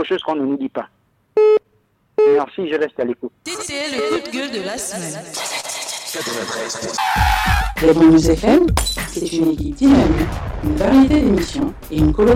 chose qu'on ne nous dit pas. Merci, je reste à l'écoute. C'était le coup de gueule de la semaine. 93. Les Bonus FM, c'est une équipe dynamique, une variété d'émissions et une collaboration.